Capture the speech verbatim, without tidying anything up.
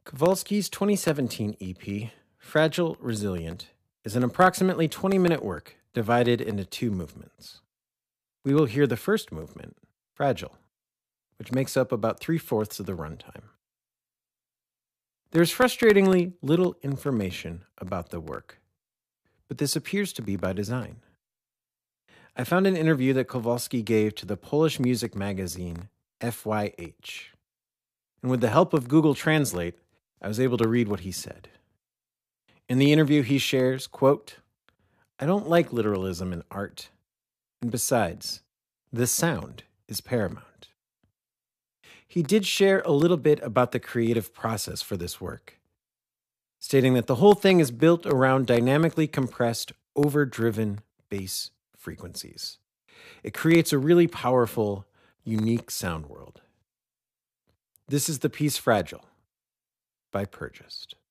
Kowalski's twenty seventeen E P, Fragile Resilient, is an approximately twenty minute work divided into two movements. We will hear the first movement, Fragile, which makes up about three-fourths of the runtime. There's frustratingly little information about the work, but this appears to be by design. I found an interview that Kowalski gave to the Polish music magazine F Y H, and with the help of Google Translate, I was able to read what he said. In the interview, he shares, quote, "I don't like literalism in art, and besides, the sound is paramount." He did share a little bit about the creative process for this work, stating that the whole thing is built around dynamically compressed, overdriven bass frequencies. It creates a really powerful, unique sound world. This is the piece Fragile by Purgist.